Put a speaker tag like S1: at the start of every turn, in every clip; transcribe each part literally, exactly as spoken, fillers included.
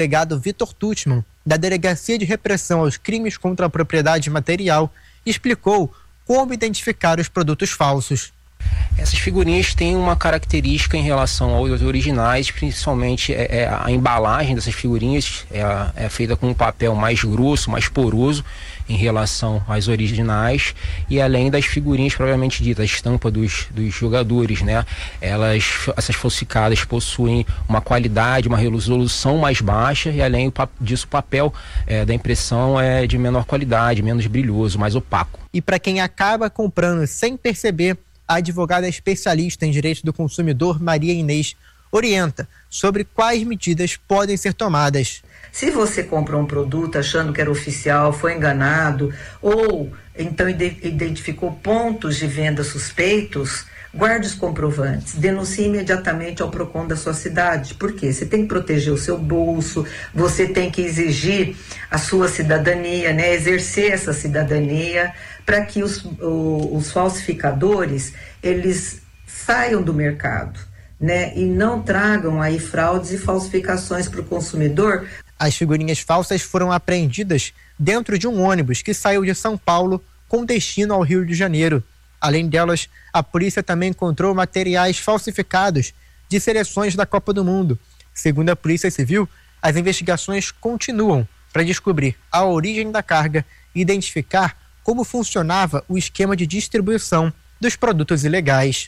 S1: delegado Vitor Tuchman, da Delegacia de Repressão aos Crimes contra a Propriedade Material, explicou como identificar os produtos falsos.
S2: Essas figurinhas têm uma característica em relação aos originais, principalmente é, é a embalagem dessas figurinhas é, é feita com um papel mais grosso, mais poroso em relação às originais, e além das figurinhas propriamente ditas, a estampa dos, dos jogadores, né? Elas, essas falsificadas possuem uma qualidade, uma resolução mais baixa, e além disso o papel é, da impressão é de menor qualidade, menos brilhoso, mais opaco.
S1: E para quem acaba comprando sem perceber, a advogada especialista em direito do consumidor, Maria Inês, orienta sobre quais medidas podem ser tomadas.
S3: Se você compra um produto achando que era oficial, foi enganado, ou então identificou pontos de venda suspeitos, guarde os comprovantes, denuncie imediatamente ao PROCON da sua cidade. Por quê? Você tem que proteger o seu bolso, você tem que exigir a sua cidadania, né? Exercer essa cidadania, para que os, o, os falsificadores, eles saiam do mercado, né? E não tragam aí fraudes e falsificações para o consumidor.
S1: As figurinhas falsas foram apreendidas dentro de um ônibus que saiu de São Paulo com destino ao Rio de Janeiro. Além delas, a polícia também encontrou materiais falsificados de seleções da Copa do Mundo. Segundo a Polícia Civil, as investigações continuam para descobrir a origem da carga e identificar como funcionava o esquema de distribuição dos produtos ilegais.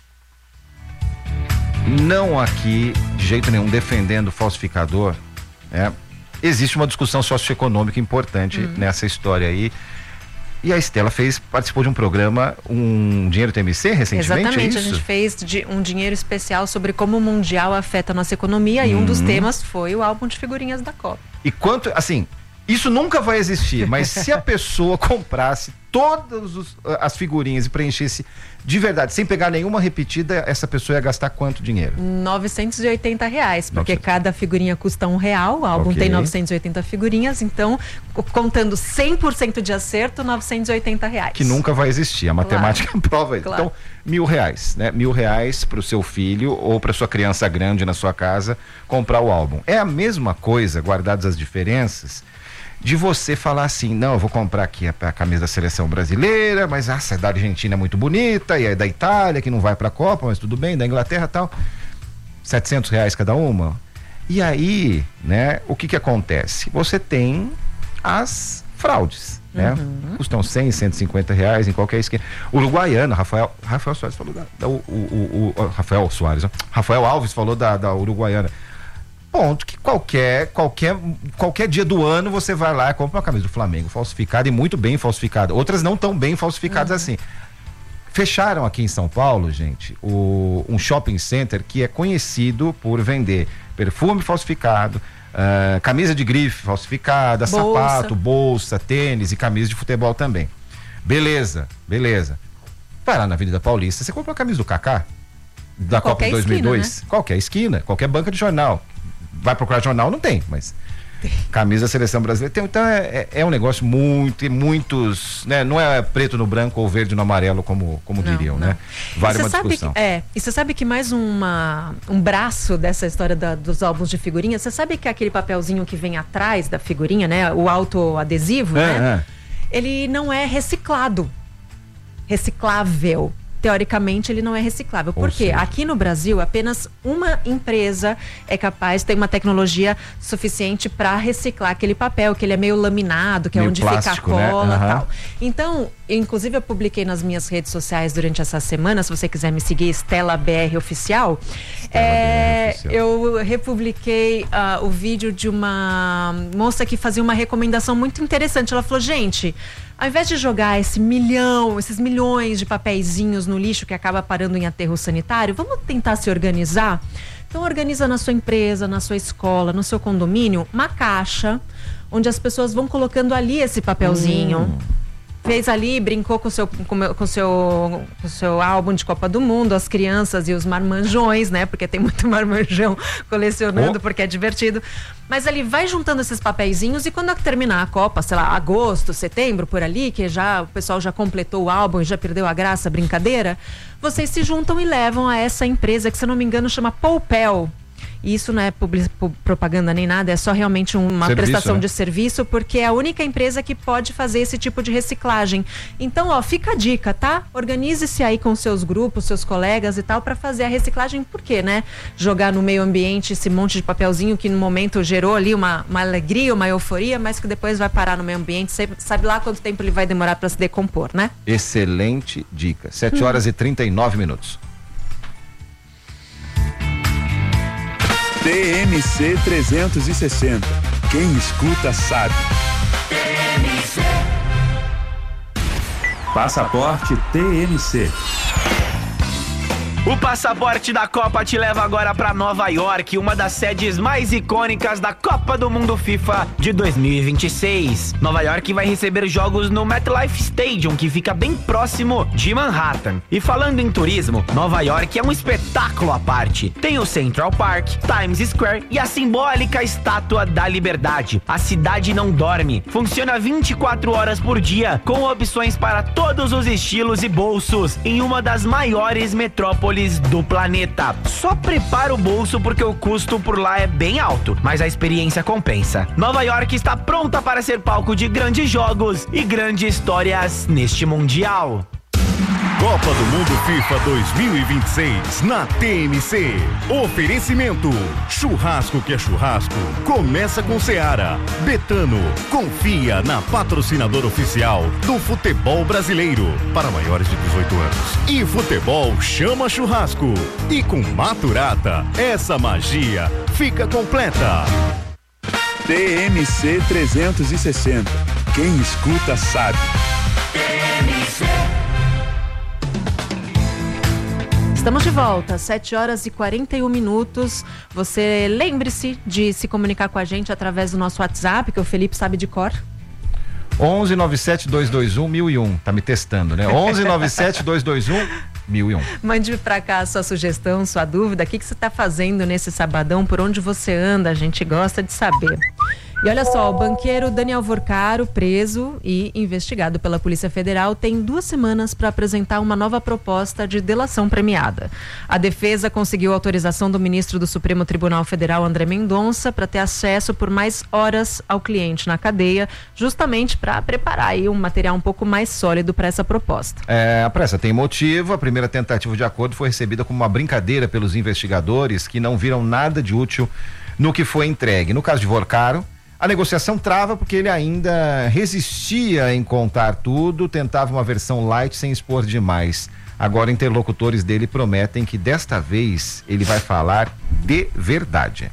S4: Não aqui, de jeito nenhum, defendendo o falsificador, né? Existe uma discussão socioeconômica importante hum. nessa história aí. E a Estela fez, participou de um programa, um Dinheiro T M C, recentemente.
S5: Exatamente,
S4: é isso?
S5: A gente fez de um dinheiro especial sobre como o Mundial afeta a nossa economia, hum. e um dos temas foi o álbum de figurinhas da Copa.
S4: E quanto, assim, isso nunca vai existir, mas se a pessoa comprasse todas os, as figurinhas e preenchesse de verdade, sem pegar nenhuma repetida, essa pessoa ia gastar quanto dinheiro?
S5: novecentos e oitenta reais, porque
S4: novecentos.
S5: Cada figurinha custa um real, o álbum
S4: Okay.
S5: tem novecentas e oitenta figurinhas, então, contando cem por cento de acerto, novecentos e oitenta reais.
S4: Que nunca vai existir, a matemática
S5: Claro.
S4: prova isso.
S5: Claro.
S4: Então, mil reais, né? Mil reais pro seu filho ou pra sua criança grande na sua casa comprar o álbum. É a mesma coisa, guardadas as diferenças, de você falar assim, não, eu vou comprar aqui a, a camisa da seleção brasileira, mas ah, essa é da Argentina é muito bonita, e é da Itália, que não vai pra Copa, mas tudo bem, da Inglaterra e tal, setecentos reais cada uma. E aí, né, o que que acontece? Você tem as fraudes, né? Uhum. Custam cem, cento e cinquenta reais em qualquer esquina. Uruguaiana, Rafael, Rafael Soares falou da, da o, o, o, o, Rafael Soares, ó, Rafael Alves falou da, da Uruguaiana. Ponto que qualquer, qualquer, qualquer dia do ano você vai lá e compra uma camisa do Flamengo falsificada e muito bem falsificada. Outras não tão bem falsificadas uhum. assim. Fecharam aqui em São Paulo, gente, o, um shopping center que é conhecido por vender perfume falsificado, uh, camisa de grife falsificada, bolsa. sapato, bolsa, tênis e camisa de futebol também. Beleza, beleza. Vai lá na Avenida Paulista, você compra uma camisa do Kaká, da Copa de dois mil e dois, esquina, né? Qualquer esquina, qualquer banca de jornal. Vai procurar jornal, não tem, mas camisa da seleção brasileira tem, então é, é um negócio muito, muitos, né? Não é preto no branco ou verde no amarelo, como, como não, diriam, não. né? Vale uma discussão.
S5: Que, é, e você sabe que mais uma, um braço dessa história da, dos álbuns de figurinha, você sabe que aquele papelzinho que vem atrás da figurinha, né? O autoadesivo,
S4: é,
S5: né?
S4: É.
S5: Ele não é reciclado, reciclável. Teoricamente ele não é reciclável. Por quê? Aqui no Brasil apenas uma empresa é capaz, tem uma tecnologia suficiente para reciclar aquele papel, que ele é meio laminado, que meio é onde plástico, fica a cola, né? Uhum. Tal. Então, inclusive eu publiquei nas minhas redes sociais durante essa semana, se você quiser me seguir, Estela B R Oficial, Estela é, B R Oficial. Eu republiquei uh, o vídeo de uma moça que fazia uma recomendação muito interessante. Ela falou, gente, ao invés de jogar esse milhão, esses milhões de papeizinhos no lixo que acaba parando em aterro sanitário, vamos tentar se organizar? Então organiza na sua empresa, na sua escola, no seu condomínio, uma caixa onde as pessoas vão colocando ali esse papelzinho. Hum. Fez ali, brincou com o seu, com, com seu, com seu álbum de Copa do Mundo, as crianças e os marmanjões, né? Porque tem muito marmanjão colecionando, oh. porque é divertido. Mas ali vai juntando esses papeizinhos e quando terminar a Copa, sei lá, agosto, setembro, por ali, que já o pessoal já completou o álbum e já perdeu a graça, a brincadeira, vocês se juntam e levam a essa empresa que, se eu não me engano, chama Poupel. E isso não é public, propaganda nem nada, é só realmente uma serviço, prestação, né, de serviço, porque é a única empresa que pode fazer esse tipo de reciclagem. Então, ó, fica a dica, tá? Organize-se aí com seus grupos, seus colegas e tal, para fazer a reciclagem. Por quê, né? Jogar no meio ambiente esse monte de papelzinho que no momento gerou ali uma, uma alegria, uma euforia, mas que depois vai parar no meio ambiente. Você sabe lá quanto tempo ele vai demorar para se decompor, né?
S4: Excelente dica. sete horas e trinta e nove minutos.
S6: T M C trezentos e sessenta. Quem escuta sabe. T M C. Passaporte T M C.
S7: O passaporte da Copa te leva agora para Nova York, uma das sedes mais icônicas da Copa do Mundo FIFA de dois mil e vinte e seis. Nova York vai receber jogos no MetLife Stadium, que fica bem próximo de Manhattan. E falando em turismo, Nova York é um espetáculo à parte. Tem o Central Park, Times Square e a simbólica Estátua da Liberdade. A cidade não dorme, funciona vinte e quatro horas por dia, com opções para todos os estilos e bolsos, em uma das maiores metrópoles do planeta. Só prepara o bolso porque o custo por lá é bem alto, mas a experiência compensa. Nova York está pronta para ser palco de grandes jogos e grandes histórias neste Mundial.
S8: Copa do Mundo FIFA dois mil e vinte e seis na T M C. Oferecimento: churrasco que é churrasco. Começa com Seara. Betano. Confia na patrocinadora oficial do futebol brasileiro para maiores de dezoito anos. E futebol chama churrasco. E com Maturata, essa magia fica completa.
S6: T M C trezentos e sessenta. Quem escuta sabe. T M C.
S5: Estamos de volta, sete horas e quarenta e um minutos. Você lembre-se de se comunicar com a gente através do nosso WhatsApp, que o Felipe sabe de cor.
S4: onze nove sete dois dois um mil e um. Tá me testando, né? onze nove sete dois dois um mil e um.
S5: Mande pra cá a sua sugestão, sua dúvida. O que, que você tá fazendo nesse sabadão? Por onde você anda? A gente gosta de saber. E olha só, o banqueiro Daniel Vorcaro, preso e investigado pela Polícia Federal, tem duas semanas para apresentar uma nova proposta de delação premiada. A defesa conseguiu autorização do ministro do Supremo Tribunal Federal, André Mendonça, para ter acesso por mais horas ao cliente na cadeia, justamente para preparar aí um material um pouco mais sólido para essa proposta.
S4: É, a pressa tem motivo. A primeira tentativa de acordo foi recebida como uma brincadeira pelos investigadores, que não viram nada de útil no que foi entregue. No caso de Vorcaro, a negociação trava porque ele ainda resistia em contar tudo, tentava uma versão light sem expor demais. Agora, interlocutores dele prometem que desta vez ele vai falar de verdade.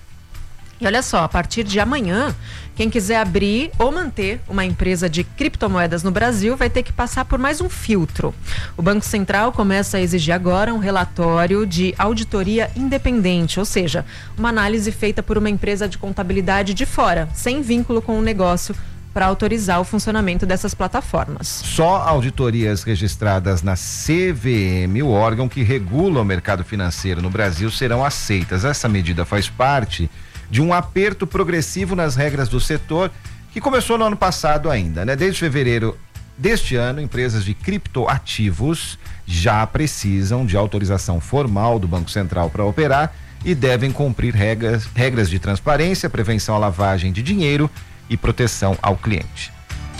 S5: E olha só, a partir de amanhã, quem quiser abrir ou manter uma empresa de criptomoedas no Brasil vai ter que passar por mais um filtro. O Banco Central começa a exigir agora um relatório de auditoria independente, ou seja, uma análise feita por uma empresa de contabilidade de fora, sem vínculo com o negócio, para autorizar o funcionamento dessas plataformas.
S4: Só auditorias registradas na C V M, o órgão que regula o mercado financeiro no Brasil, serão aceitas. Essa medida faz parte de um aperto progressivo nas regras do setor, que começou no ano passado ainda, né? Desde fevereiro deste ano, empresas de criptoativos já precisam de autorização formal do Banco Central para operar e devem cumprir regras, regras de transparência, prevenção à lavagem de dinheiro e proteção ao cliente.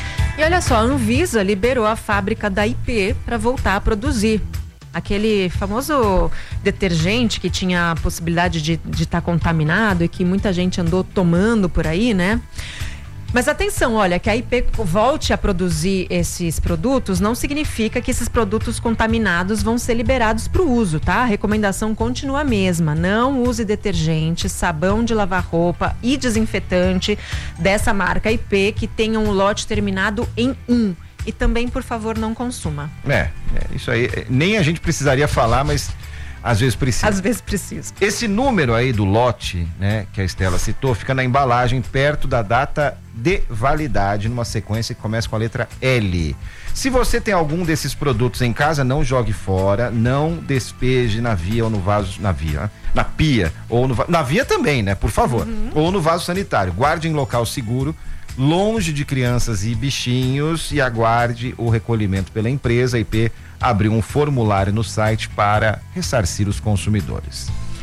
S5: E olha só, a Anvisa liberou a fábrica da I P para voltar a produzir. Aquele famoso detergente que tinha a possibilidade de estar tá contaminado e que muita gente andou tomando por aí, né? Mas atenção, olha, que a I P volte a produzir esses produtos não significa que esses produtos contaminados vão ser liberados para o uso, tá? A recomendação continua a mesma. Não use detergente, sabão de lavar roupa e desinfetante dessa marca I P que tenham um lote terminado em um. E também, por favor, não consuma.
S4: É, é, isso aí, nem a gente precisaria falar, mas às vezes precisa.
S5: Às vezes precisa.
S4: Esse número aí do lote, né, que a Estela citou, fica na embalagem perto da data de validade, numa sequência que começa com a letra L. Se você tem algum desses produtos em casa, não jogue fora, não despeje na via ou no vaso, na via, né? na pia, ou no, na via também, né, por favor, uhum. ou no vaso sanitário. Guarde em local seguro, longe de crianças e bichinhos, e aguarde o recolhimento pela empresa. A I P abriu um formulário no site para ressarcir os consumidores.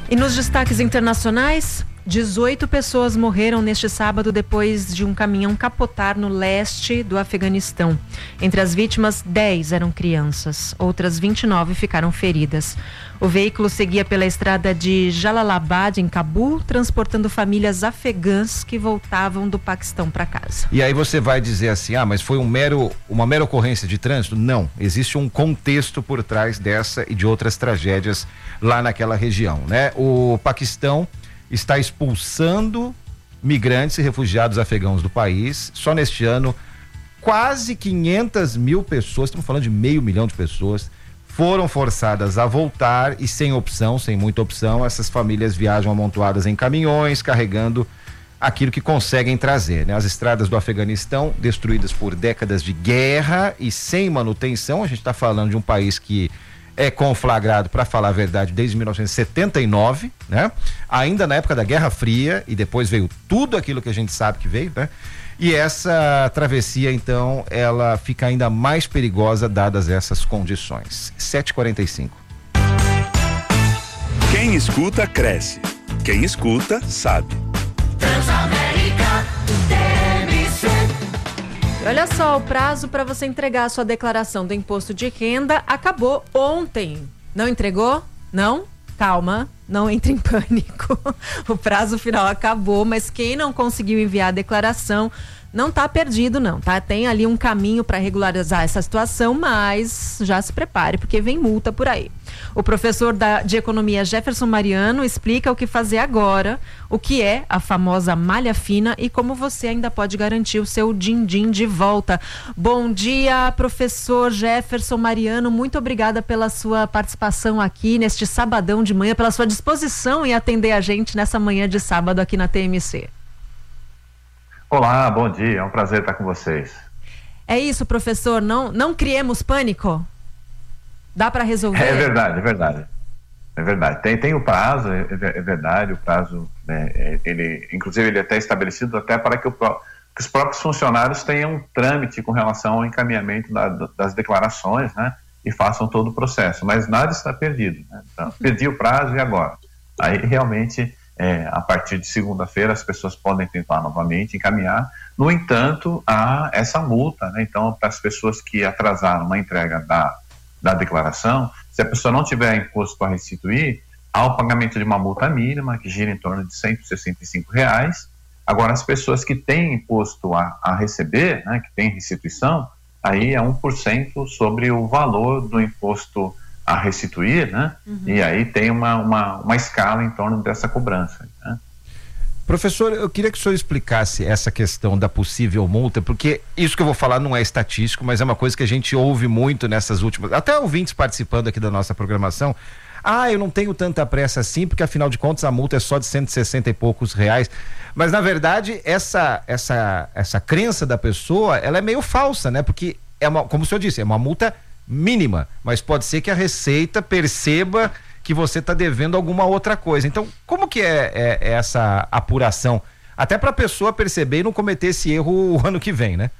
S5: E nos destaques internacionais, dezoito pessoas morreram neste sábado depois de um caminhão capotar no leste do Afeganistão. Entre as vítimas, dez eram crianças, outras vinte e nove ficaram feridas. O veículo seguia pela estrada de Jalalabad, em Cabul, transportando famílias afegãs que voltavam do Paquistão para casa.
S4: E aí você vai dizer assim, ah, mas foi um mero, uma mera ocorrência de trânsito? Não, existe um contexto por trás dessa e de outras tragédias lá naquela região, né? O Paquistão está expulsando migrantes e refugiados afegãos do país. Só neste ano, quase quinhentas mil pessoas, estamos falando de meio milhão de pessoas, foram forçadas a voltar e sem opção, sem muita opção, essas famílias viajam amontoadas em caminhões, carregando aquilo que conseguem trazer, né? As estradas do Afeganistão, destruídas por décadas de guerra e sem manutenção. A gente está falando de um país que é conflagrado, para falar a verdade, desde mil novecentos e setenta e nove, né? Ainda na época da Guerra Fria, e depois veio tudo aquilo que a gente sabe que veio, né? E essa travessia, então, ela fica ainda mais perigosa dadas essas condições. sete e quarenta e cinco.
S6: Quem escuta, cresce. Quem escuta, sabe.
S5: Transamérica, T M C. Olha só, o prazo para você entregar a sua declaração do imposto de renda acabou ontem. Não entregou? Não? Calma, não entre em pânico. O prazo final acabou, mas quem não conseguiu enviar a declaração não está perdido, não, tá? Tem ali um caminho para regularizar essa situação, mas já se prepare, porque vem multa por aí. O professor da, de economia Jefferson Mariano explica o que fazer agora, o que é a famosa malha fina e como você ainda pode garantir o seu din-din de volta. Bom dia, professor Jefferson Mariano, muito obrigada pela sua participação aqui neste sabadão de manhã, pela sua disposição em atender a gente nessa manhã de sábado aqui na T M C.
S9: Olá, bom dia, é um prazer estar com vocês.
S5: É isso, professor, não, não criemos pânico? Dá para resolver?
S9: É verdade, é verdade. É verdade. Tem, tem o prazo, é, é verdade, o prazo, né, ele, inclusive ele é até estabelecido até para que, o, que os próprios funcionários tenham um trâmite com relação ao encaminhamento da, das declarações, né, e façam todo o processo. Mas nada está perdido, né? Então, perdi o prazo e agora? Aí realmente, é, a partir de segunda-feira, as pessoas podem tentar novamente encaminhar. No entanto, há essa multa, né? Então, para as pessoas que atrasaram uma entrega da da declaração, se a pessoa não tiver imposto a restituir, há o pagamento de uma multa mínima, que gira em torno de cento e sessenta e cinco reais. Agora, as pessoas que têm imposto a, a receber, né, que têm restituição, aí é um por cento sobre o valor do imposto a restituir, né? Uhum. E aí tem uma, uma, uma escala em torno dessa cobrança, né?
S4: Professor, eu queria que o senhor explicasse essa questão da possível multa, porque isso que eu vou falar não é estatístico, mas é uma coisa que a gente ouve muito nessas últimas, até ouvintes participando aqui da nossa programação. Ah, eu não tenho tanta pressa assim, porque afinal de contas a multa é só de cento e sessenta e poucos reais. Mas na verdade, essa, essa, essa crença da pessoa, ela é meio falsa, né? Porque é uma, como o senhor disse, é uma multa mínima, mas pode ser que a Receita perceba que você está devendo alguma outra coisa. Então, como que é, é, é essa apuração? Até para a pessoa perceber e não cometer esse erro o ano que vem, né?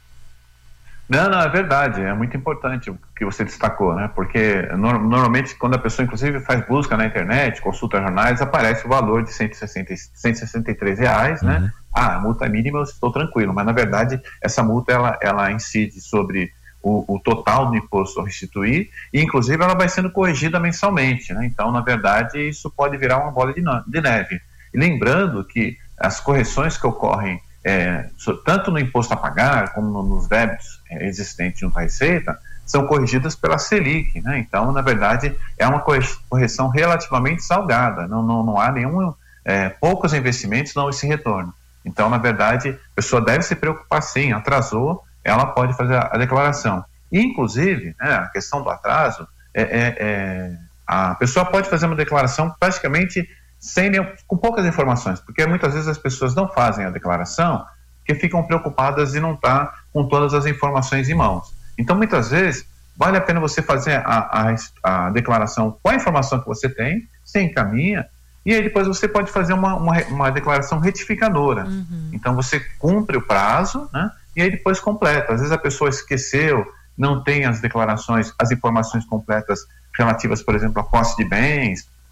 S9: Não, não, é verdade. É muito importante o que você destacou, né? Porque no, normalmente quando a pessoa, inclusive, faz busca na internet, consulta jornais, aparece o valor de cento e sessenta, cento e sessenta e três reais, uhum. né? Ah, a multa mínima, eu estou tranquilo. Mas, na verdade, essa multa, ela, ela incide sobre O, o total do imposto a restituir, e inclusive ela vai sendo corrigida mensalmente, né? Então, na verdade, isso pode virar uma bola de, no, de neve. E lembrando que as correções que ocorrem é, so, tanto no imposto a pagar como no, nos débitos é, existentes junto à Receita, são corrigidas pela Selic, né? Então, na verdade, é uma correção relativamente salgada, não, não, não há nenhum, é, poucos investimentos dão esse retorno. Então, na verdade, a pessoa deve se preocupar sim, atrasou, ela pode fazer a declaração. E, inclusive, né, a questão do atraso, é, é, é, a pessoa pode fazer uma declaração praticamente sem nem, com poucas informações, porque muitas vezes as pessoas não fazem a declaração porque ficam preocupadas de não estar com todas as informações em mãos. Então, muitas vezes, vale a pena você fazer a, a, a declaração com a informação que você tem, você encaminha, e aí depois você pode fazer uma, uma, uma declaração retificadora. Uhum. Então, você cumpre o prazo, né? E aí depois completa. Às vezes a pessoa esqueceu, não tem as declarações, as informações completas relativas, por exemplo, à posse de bens,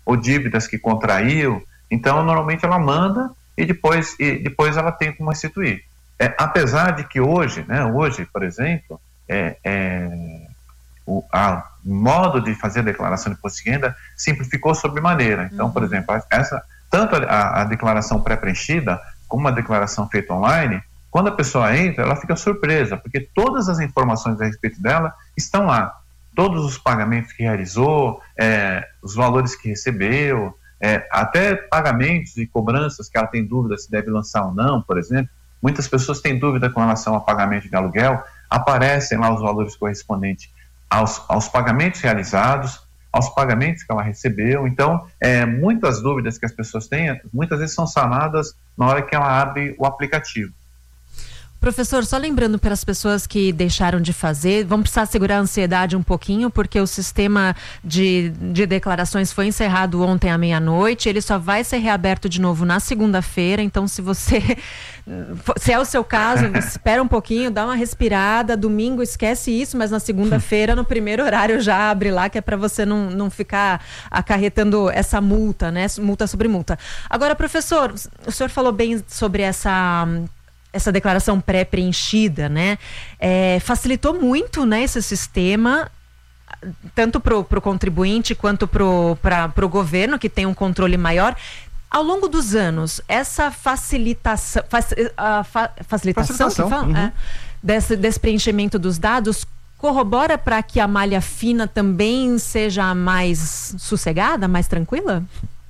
S9: ou dívidas que contraiu. Então, normalmente ela manda e depois, e depois ela tem como restituir. É, apesar de que hoje, né, hoje, por exemplo, é, é, o a, modo de fazer a declaração de imposto de renda simplificou sobremaneira. Então, uhum. por exemplo, essa, tanto a, a declaração pré-preenchida como a declaração feita online, quando a pessoa entra, ela fica surpresa, porque todas as informações a respeito dela estão lá. Todos os pagamentos que realizou, é, os valores que recebeu, é, até pagamentos e cobranças que ela tem dúvida se deve lançar ou não, por exemplo. Muitas pessoas têm dúvida com relação ao pagamento de aluguel, aparecem lá os valores correspondentes aos, aos pagamentos realizados, aos pagamentos que ela recebeu. Então, é, muitas dúvidas que as pessoas têm, muitas vezes são sanadas na hora que ela abre o aplicativo.
S5: Professor, só lembrando para as pessoas que deixaram de fazer, vamos precisar segurar a ansiedade um pouquinho, porque o sistema de, de declarações foi encerrado ontem à meia-noite, ele só vai ser reaberto de novo na segunda-feira, então se você, se é o seu caso, espera um pouquinho, dá uma respirada, domingo esquece isso, mas na segunda-feira, no primeiro horário já abre lá, que é para você não, não ficar acarretando essa multa, né, multa sobre multa. Agora, professor, o senhor falou bem sobre essa... essa declaração pré-preenchida, né? É, facilitou muito, né, esse sistema, tanto para o contribuinte quanto para o governo, que tem um controle maior. Ao longo dos anos, essa facilitação, fac, a fa, facilitação, facilitação. Que fala, uhum. é, desse, desse preenchimento dos dados corrobora para que a malha fina também seja mais sossegada, mais tranquila?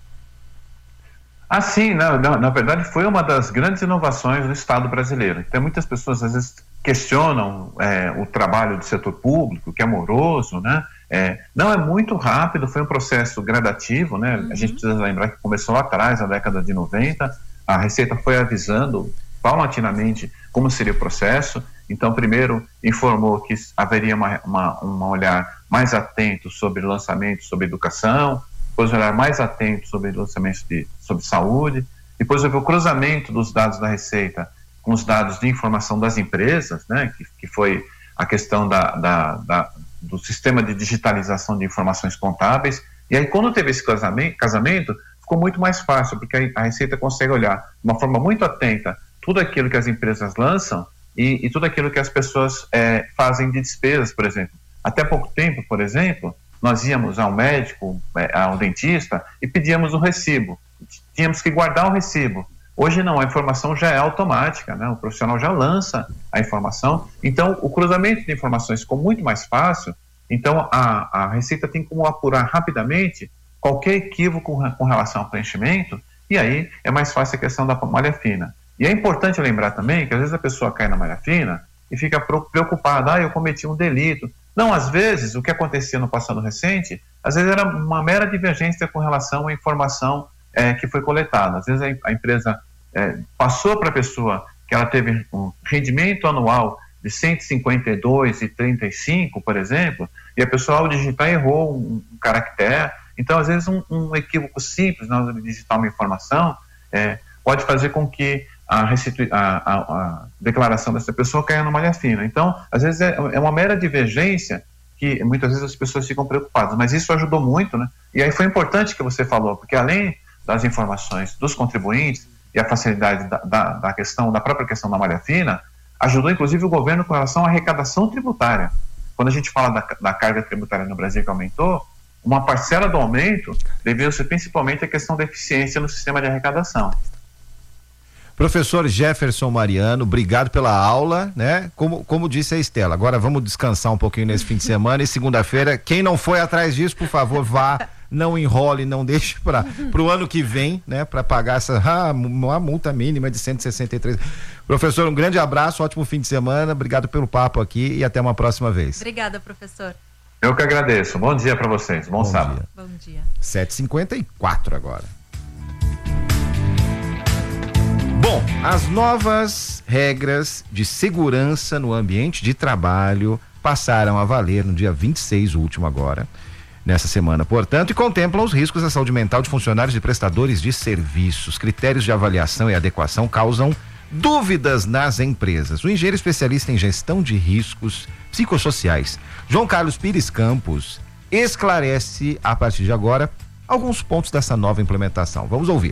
S9: Ah, sim, na, na, na verdade foi uma das grandes inovações do Estado brasileiro. Então muitas pessoas às vezes questionam é, o trabalho do setor público, que é moroso, né? É, não é muito rápido, foi um processo gradativo, né? Uhum. A gente precisa lembrar que começou lá atrás, na década de noventa, a Receita foi avisando paulatinamente como seria o processo. Então primeiro informou que haveria uma, uma, um olhar mais atento sobre lançamento, sobre educação, depois olhar mais atento sobre lançamentos de, sobre saúde, depois houve o cruzamento dos dados da Receita com os dados de informação das empresas, né, que, que foi a questão da, da, da, do sistema de digitalização de informações contábeis, e aí quando teve esse casamento, casamento ficou muito mais fácil, porque a Receita consegue olhar de uma forma muito atenta tudo aquilo que as empresas lançam e, e tudo aquilo que as pessoas é, fazem de despesas, por exemplo. Até pouco tempo, por exemplo, nós íamos ao médico, ao dentista e pedíamos o recibo. Tínhamos que guardar o recibo. Hoje não, a informação já é automática, né? O profissional já lança a informação. Então, o cruzamento de informações ficou muito mais fácil. Então, a, a Receita tem como apurar rapidamente qualquer equívoco com relação ao preenchimento, e aí é mais fácil a questão da malha fina. E é importante lembrar também que às vezes a pessoa cai na malha fina e fica preocupada, ah, eu cometi um delito. Não, às vezes, o que acontecia no passado recente, às vezes era uma mera divergência com relação à informação é, que foi coletada. Às vezes a, a empresa é, passou para a pessoa que ela teve um rendimento anual de cento e cinquenta e dois vírgula trinta e cinco, por exemplo, e a pessoa ao digitar errou um, um caractere. Então, às vezes, um, um equívoco simples na hora de digitar uma informação é, pode fazer com que A, restitui- a, a, a declaração dessa pessoa caia na malha fina. Então, às vezes é, é uma mera divergência que muitas vezes as pessoas ficam preocupadas, mas isso ajudou muito, né? E aí foi importante que você falou, porque além das informações dos contribuintes e a facilidade da, da, da questão, da própria questão da malha fina, ajudou inclusive o governo com relação à arrecadação tributária. Quando a gente fala da, da carga tributária no Brasil que aumentou, uma parcela do aumento deveu-se principalmente à questão da eficiência no sistema de arrecadação.
S4: Professor Jefferson Mariano, obrigado pela aula, né? Como, como disse a Estela, agora vamos descansar um pouquinho nesse fim de semana e segunda-feira, quem não foi atrás disso, por favor, vá, não enrole, não deixe para o ano que vem, né? Para pagar essa ah, uma multa mínima de cento e sessenta e três. Professor, um grande abraço, ótimo fim de semana, obrigado pelo papo aqui e até uma próxima vez.
S5: Obrigada, professor.
S9: Eu que agradeço, bom dia para vocês, bom, bom sábado.
S5: Dia. Bom dia.
S4: sete e cinquenta e quatro agora. Bom, as novas regras de segurança no ambiente de trabalho passaram a valer no dia vinte e seis, o último agora, nessa semana, portanto, e contemplam os riscos à saúde mental de funcionários e prestadores de serviços. Critérios de avaliação e adequação causam dúvidas nas empresas. O engenheiro especialista em gestão de riscos psicossociais, João Carlos Pires Campos, esclarece a partir de agora alguns pontos dessa nova implementação. Vamos ouvir.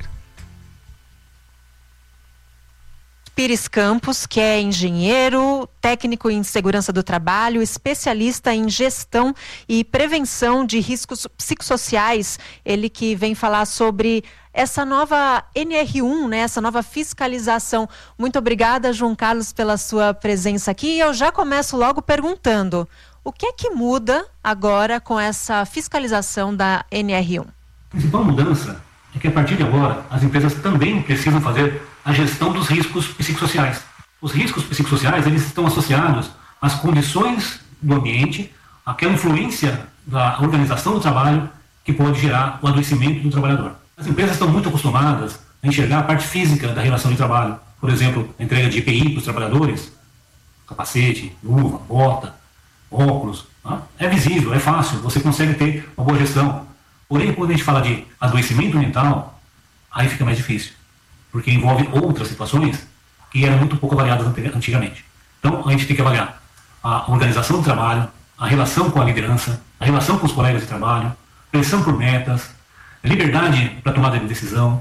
S5: Pires Campos, que é engenheiro, técnico em segurança do trabalho, especialista em gestão e prevenção de riscos psicossociais. Ele que vem falar sobre essa nova N R um, né, essa nova fiscalização. Muito obrigada, João Carlos, pela sua presença aqui. Eu já começo logo perguntando, o que é que muda agora com essa fiscalização da N R um?
S10: A principal mudança é que a partir de agora as empresas também precisam fazer a gestão dos riscos psicossociais. Os riscos psicossociais, eles estão associados às condições do ambiente, àquela influência da organização do trabalho que pode gerar o adoecimento do trabalhador. As empresas estão muito acostumadas a enxergar a parte física da relação de trabalho. Por exemplo, a entrega de E P I para os trabalhadores, capacete, luva, bota, óculos. Tá? É visível, é fácil, você consegue ter uma boa gestão. Porém, quando a gente fala de adoecimento mental, aí fica mais difícil, porque envolve outras situações que eram muito pouco avaliadas antigamente. Então, a gente tem que avaliar a organização do trabalho, a relação com a liderança, a relação com os colegas de trabalho, pressão por metas, liberdade para tomada de decisão,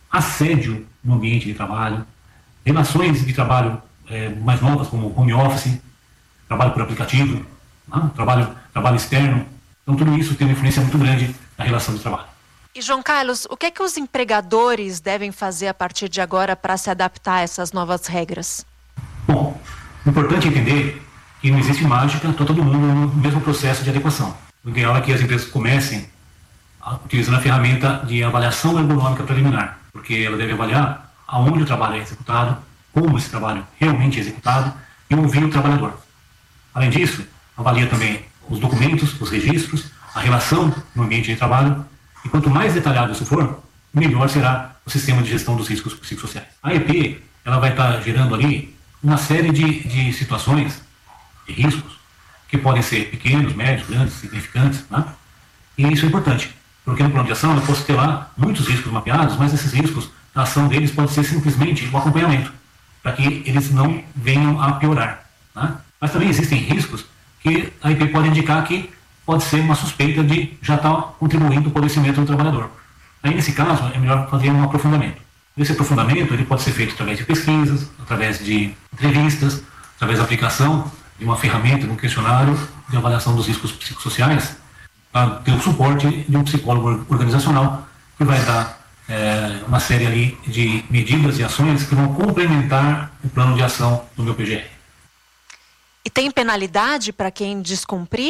S10: assédio no ambiente de trabalho, relações de trabalho é, mais novas, como home office, trabalho por aplicativo, né? trabalho, trabalho externo. Então, tudo isso tem uma influência muito grande na relação de trabalho.
S5: E, João Carlos, o que é que os empregadores devem fazer a partir de agora para se adaptar a essas novas regras?
S10: Bom, é importante entender que não existe mágica, está todo mundo no mesmo processo de adequação. O ideal é que as empresas comecem utilizando a ferramenta de avaliação ergonômica preliminar, porque ela deve avaliar aonde o trabalho é executado, como esse trabalho realmente é executado e ouvir o trabalhador. Além disso, avalia também os documentos, os registros, a relação no ambiente de trabalho, e quanto mais detalhado isso for, melhor será o sistema de gestão dos riscos psicossociais. A E P, ela vai estar gerando ali uma série de, de situações, de riscos, que podem ser pequenos, médios, grandes, significantes, né? E isso é importante, porque no plano de ação eu posso ter lá muitos riscos mapeados, mas esses riscos, a ação deles pode ser simplesmente o acompanhamento, para que eles não venham a piorar, né? Mas também existem riscos que a I P pode indicar que pode ser uma suspeita de já estar contribuindo para o adoecimento do trabalhador. Aí, nesse caso, é melhor fazer um aprofundamento. Esse aprofundamento ele pode ser feito através de pesquisas, através de entrevistas, através da aplicação de uma ferramenta, de um questionário de avaliação dos riscos psicossociais, para ter o suporte de um psicólogo organizacional que vai dar é, uma série ali de medidas e ações que vão complementar o plano de ação do meu P G R.
S5: E tem penalidade para quem descumprir?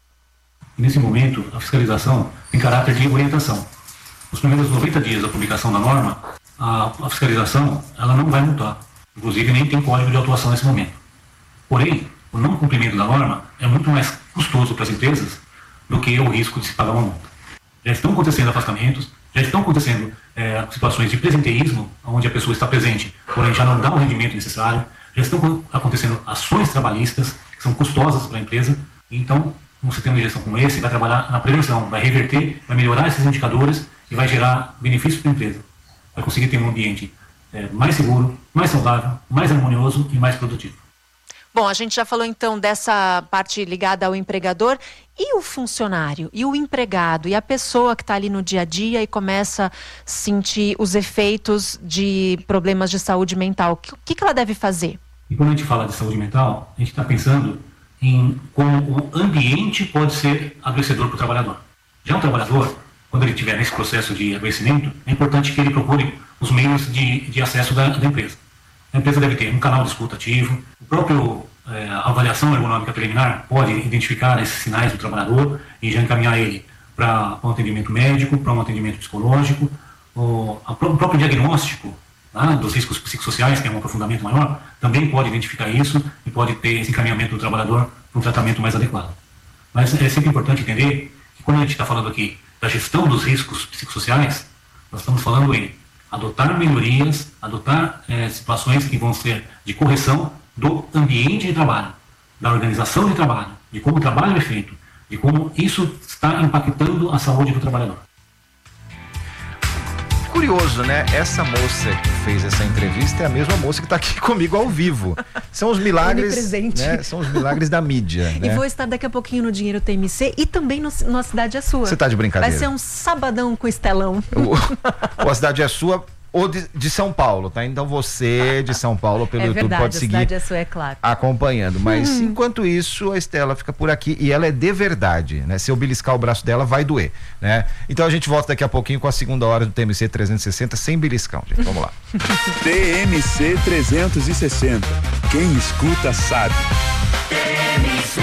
S10: Nesse momento, a fiscalização tem caráter de orientação. Nos primeiros noventa dias da publicação da norma, a, a fiscalização ela não vai multar. Inclusive, nem tem código de autuação nesse momento. Porém, o não cumprimento da norma é muito mais custoso para as empresas do que o risco de se pagar uma multa. Já estão acontecendo afastamentos, já estão acontecendo é, situações de presenteísmo, onde a pessoa está presente, porém já não dá o rendimento necessário, já estão acontecendo ações trabalhistas que são custosas para a empresa. Então, um sistema de gestão como esse vai trabalhar na prevenção, vai reverter, vai melhorar esses indicadores e vai gerar benefícios para a empresa. Vai conseguir ter um ambiente é, mais seguro, mais saudável, mais harmonioso e mais produtivo.
S5: Bom, a gente já falou então dessa parte ligada ao empregador. E o funcionário, e o empregado, e a pessoa que está ali no dia a dia e começa a sentir os efeitos de problemas de saúde mental? O que, que ela deve fazer?
S10: E quando a gente fala de saúde mental, a gente está pensando em como o ambiente pode ser adoecedor para o trabalhador. Já o trabalhador, quando ele estiver nesse processo de adoecimento, é importante que ele procure os meios de, de acesso da, da empresa. A empresa deve ter um canal de escuta ativo, o próprio é, avaliação ergonômica preliminar pode identificar esses sinais do trabalhador e já encaminhar ele para um atendimento médico, para um atendimento psicológico, o, a, o próprio diagnóstico, né, dos riscos psicossociais, que é um aprofundamento maior, também pode identificar isso e pode ter esse encaminhamento do trabalhador para um tratamento mais adequado. Mas é sempre importante entender que quando a gente está falando aqui da gestão dos riscos psicossociais, nós estamos falando em adotar melhorias, adotar é, situações que vão ser de correção do ambiente de trabalho, da organização de trabalho, de como o trabalho é feito, de como isso está impactando a saúde do trabalhador.
S4: curioso, né? Essa moça que fez essa entrevista é a mesma moça que está aqui comigo ao vivo. São os milagres, né? São os milagres da mídia, né?
S5: E vou estar daqui a pouquinho no Dinheiro T M C e também no, no A Cidade é Sua.
S4: Você tá de brincadeira?
S5: Vai ser um sabadão com Estelão.
S4: O, o A Cidade é Sua ou de, de São Paulo, tá? Então você de São Paulo pelo
S5: é
S4: YouTube
S5: verdade,
S4: pode seguir
S5: a Cidade é Sua, é claro.
S4: acompanhando. Mas
S5: hum.
S4: enquanto isso, a Estela fica por aqui e ela é de verdade, né? Se eu beliscar o braço dela, vai doer, né? Então a gente volta daqui a pouquinho com a segunda hora do T M C trezentos e sessenta sem beliscão, gente. Vamos lá.
S6: T M C trezentos e sessenta. Quem escuta sabe.
S8: T M C.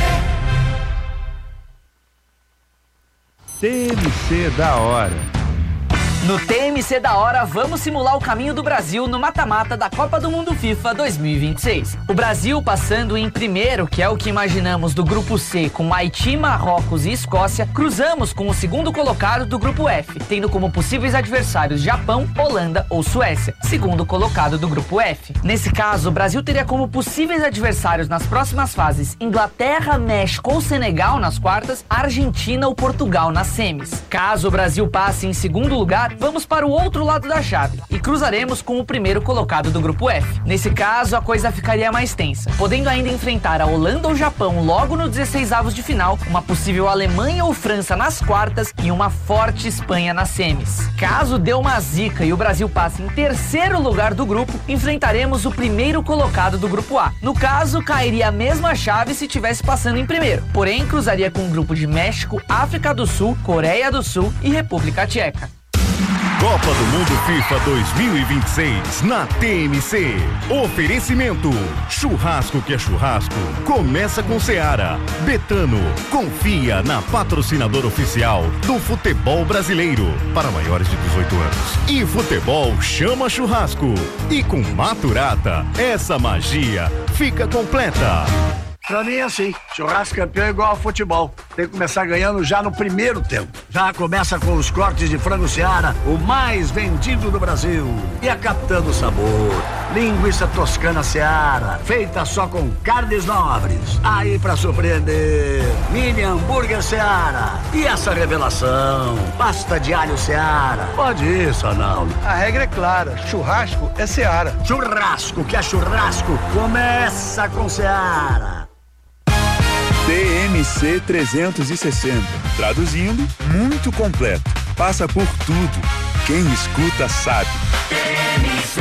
S6: T M C da hora.
S11: No T M C da hora, vamos simular o caminho do Brasil no mata-mata da Copa do Mundo FIFA dois mil e vinte e seis. O Brasil passando em primeiro, que é o que imaginamos do grupo C, com Haiti, Marrocos e Escócia, cruzamos com o segundo colocado do grupo F, tendo como possíveis adversários Japão, Holanda ou Suécia, segundo colocado do grupo F. Nesse caso, o Brasil teria como possíveis adversários nas próximas fases Inglaterra, México ou Senegal nas quartas, Argentina ou Portugal nas semis. Caso o Brasil passe em segundo lugar, vamos para o outro lado da chave e cruzaremos com o primeiro colocado do grupo F. Nesse caso, a coisa ficaria mais tensa, podendo ainda enfrentar a Holanda ou Japão logo no dezesseis avos de final, uma possível Alemanha ou França nas quartas e uma forte Espanha nas semis. Caso dê uma zica e o Brasil passe em terceiro lugar do grupo, enfrentaremos o primeiro colocado do grupo A. No caso, cairia a mesma chave se tivesse passando em primeiro, porém cruzaria com um grupo de México, África do Sul, Coreia do Sul e República Tcheca.
S8: Copa do Mundo FIFA dois mil e vinte e seis na T M C. Oferecimento: churrasco que é churrasco. Começa com Seara. Betano. Confia na patrocinadora oficial do futebol brasileiro para maiores de dezoito anos. E futebol chama churrasco. E com Maturata, essa magia fica completa.
S12: Pra mim é assim, churrasco campeão é igual ao futebol. Tem que começar ganhando já no primeiro tempo. Já começa com os cortes de frango Seara, o mais vendido do Brasil. E a Capitã do Sabor, linguiça toscana Seara, feita só com carnes nobres. Aí pra surpreender, mini hambúrguer Seara. E essa revelação, pasta de alho Seara. Pode ir, Sonaldo.
S13: A regra é clara, churrasco é Seara.
S12: Churrasco que é churrasco, começa com Seara.
S6: T M C trezentos e sessenta. Traduzindo, muito completo. Passa por tudo. Quem escuta sabe. T M C.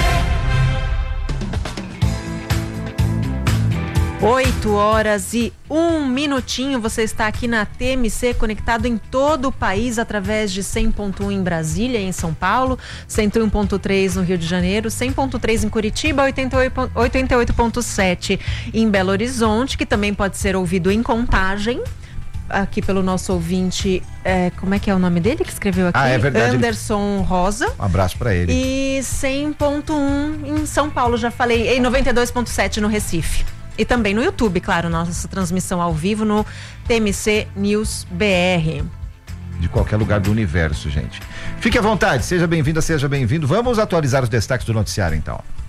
S5: oito horas e um minutinho, você está aqui na T M C, conectado em todo o país através de cem ponto um em Brasília, em São Paulo, cento e um ponto três no Rio de Janeiro, cem ponto três em Curitiba, oitenta e oito ponto sete em Belo Horizonte, que também pode ser ouvido em Contagem, aqui pelo nosso ouvinte, é, como é que é o nome dele que escreveu aqui?
S4: Ah, é verdade.
S5: Anderson Rosa.
S4: Um abraço pra ele.
S5: E cem ponto um em São Paulo, já falei, em noventa e dois ponto sete no Recife. E também no YouTube, claro, nossa transmissão ao vivo no T M C News B R.
S4: De qualquer lugar do universo, gente. Fique à vontade, seja bem-vinda, seja bem-vindo. Vamos atualizar os destaques do noticiário, então.